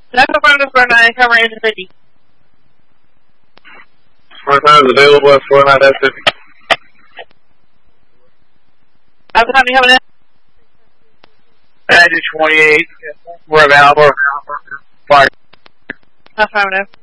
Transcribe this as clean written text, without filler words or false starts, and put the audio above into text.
That's affirmative 49, cover engine 50. 49 is available at 49 F50. After time you coming in? Engine 28, we're available. Fire. Affirmative.